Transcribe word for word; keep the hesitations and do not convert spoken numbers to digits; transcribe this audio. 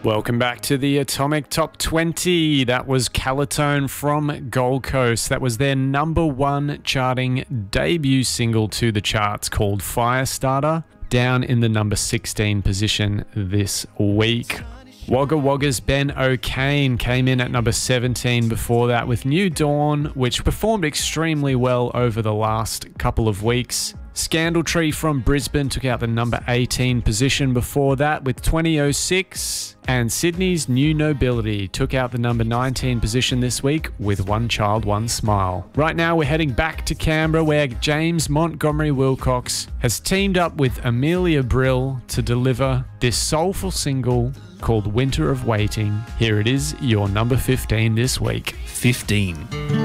Welcome back to the Atomic Top twenty. That was Calitone from Gold Coast. That was their number one charting debut single to the charts called Firestarter, down in the number sixteen position this week. Wagga Wagga's Ben O'Kane came in at number seventeen before that with New Dawn, which performed extremely well over the last couple of weeks. Scandal Tree from Brisbane took out the number eighteen position before that with twenty oh six. And Sydney's New Nobility took out the number nineteen position this week with One Child, One Smile. Right now we're heading back to Canberra where James Montgomery Wilcox has teamed up with Amelia Brill to deliver this soulful single called Winter of Waiting. Here it is, your number fifteen this week. fifteen.